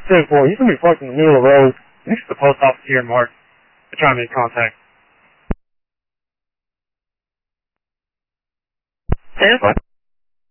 10-4, he's going to be parked in the middle of the road next to the post office here in Mark. They're trying to make contact. 10-4.